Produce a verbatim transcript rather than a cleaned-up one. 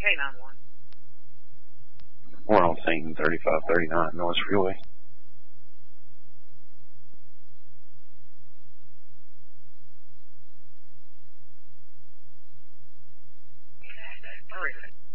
nine one. We're on scene thirty-five thirty-nine North Freeway. Hurry.